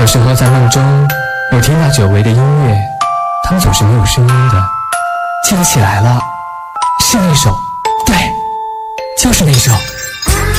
时候在梦中有听到久违的音乐，它们总是没有声音的。记不起来了，是那首，对，就是那首。